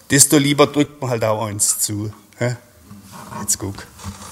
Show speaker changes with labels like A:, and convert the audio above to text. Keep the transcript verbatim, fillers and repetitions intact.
A: desto lieber drückt man halt auch eins zu. Hä? Jetzt guck.